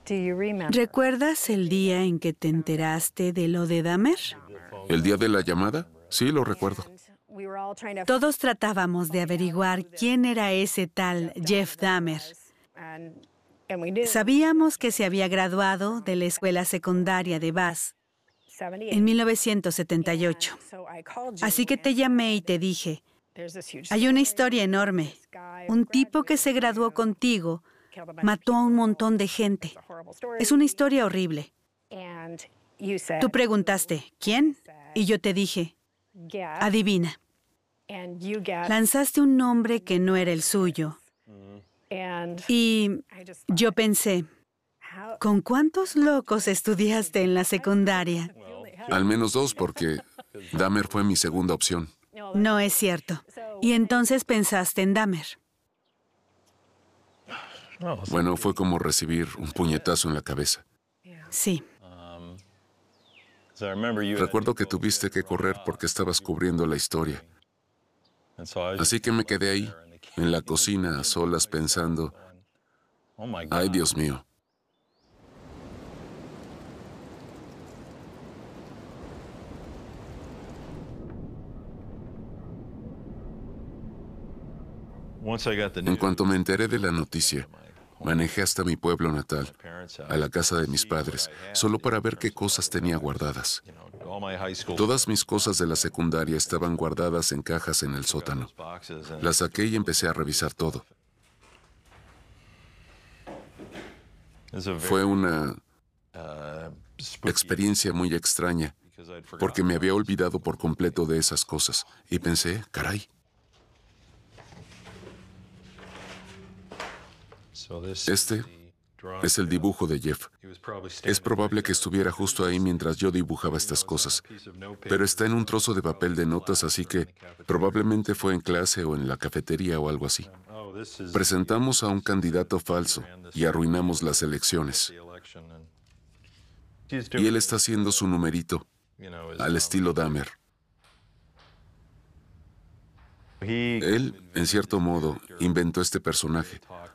¿Recuerdas el día en que te enteraste de lo de Dahmer? ¿El día de la llamada? Sí, lo recuerdo. Todos tratábamos de averiguar quién era ese tal Jeff Dahmer. Sabíamos que se había graduado de la escuela secundaria de Bass en 1978. Así que te llamé y te dije, hay una historia enorme. Un tipo que se graduó contigo mató a un montón de gente. Es una historia horrible. Tú preguntaste, ¿quién? Y yo te dije, adivina. Lanzaste un nombre que no era el suyo. Y yo pensé, ¿con cuántos locos estudiaste en la secundaria? Al menos 2, porque Dahmer fue mi segunda opción. No es cierto. Y entonces pensaste en Dahmer. Bueno, fue como recibir un puñetazo en la cabeza. Sí. Recuerdo que tuviste que correr porque estabas cubriendo la historia. Así que me quedé ahí, en la cocina, a solas, pensando, ay, Dios mío. En cuanto me enteré de la noticia, manejé hasta mi pueblo natal, a la casa de mis padres, solo para ver qué cosas tenía guardadas. Todas mis cosas de la secundaria estaban guardadas en cajas en el sótano. Las saqué y empecé a revisar todo. Fue una experiencia muy extraña, porque me había olvidado por completo de esas cosas. Y pensé, caray. Este es el dibujo de Jeff. Es probable que estuviera justo ahí mientras yo dibujaba estas cosas, pero está en un trozo de papel de notas, así que probablemente fue en clase o en la cafetería o algo así. Presentamos a un candidato falso y arruinamos las elecciones. Y él está haciendo su numerito, al estilo Dahmer. Él, en cierto modo, inventó este personaje.